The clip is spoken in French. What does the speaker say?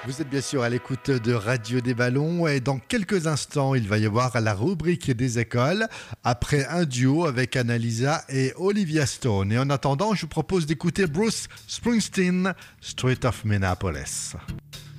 Vous êtes bien sûr à l'écoute de Radio des Ballons et dans quelques instants, il va y avoir la rubrique des écoles après un duo avec Annalisa et Olivia Stone. Et en attendant, je vous propose d'écouter Bruce Springsteen, Street of Minneapolis.